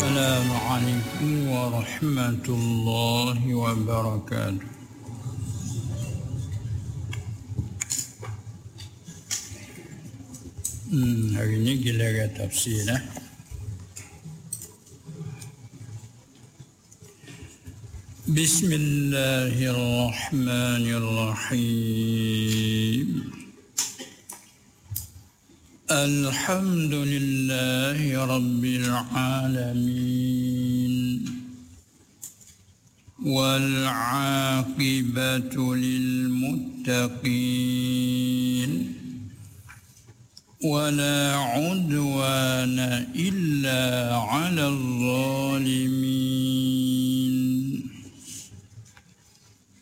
Assalamualaikum warahmatullahi wabarakatuh. Hari ini giliran tafsir lah. Bismillahirrahmanirrahim. Alhamdulillahi Rabbil Alamin. Wal'aqibatu lil muttaqin. Wala 'udwana illa 'alal zalimin.